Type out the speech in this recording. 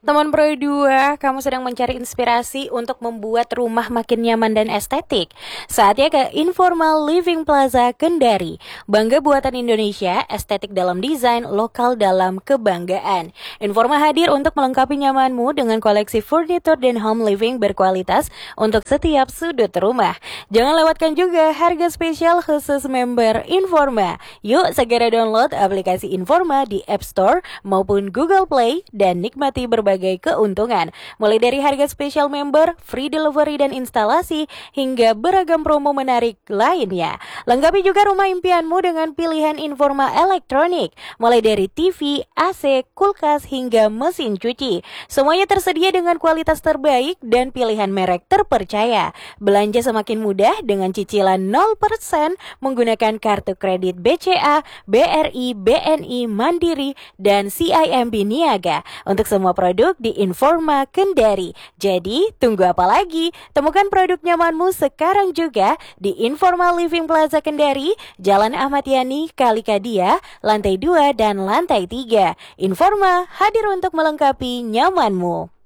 Teman Pro 2, kamu sedang mencari inspirasi untuk membuat rumah makin nyaman dan estetik? Saatnya ke Informal Living Plaza Kendari. Bangga buatan Indonesia, estetik dalam desain, lokal dalam kebanggaan. Informa hadir untuk melengkapi nyamanmu dengan koleksi furniture dan home living berkualitas untuk setiap sudut rumah. Jangan lewatkan juga harga spesial khusus member Informa. Yuk segera download aplikasi Informa di App Store maupun Google Play dan nikmati berbagai keuntungan, mulai dari harga spesial member, free delivery dan instalasi, hingga beragam promo menarik lainnya. Lengkapi juga rumah impianmu dengan pilihan Informa elektronik, mulai dari TV, AC, kulkas, hingga mesin cuci. Semuanya tersedia dengan kualitas terbaik dan pilihan merek terpercaya. Belanja semakin mudah dengan cicilan 0% menggunakan kartu kredit BCA, BRI, BNI, Mandiri, dan CIMB Niaga untuk semua produk di Informa Kendari. Jadi, tunggu apa lagi? Temukan produk nyamanmu sekarang juga di Informa Living Plaza Kendari, Jalan Ahmad Yani, Kalikadia, lantai 2 dan lantai 3. Informa hadir untuk melengkapi nyamanmu.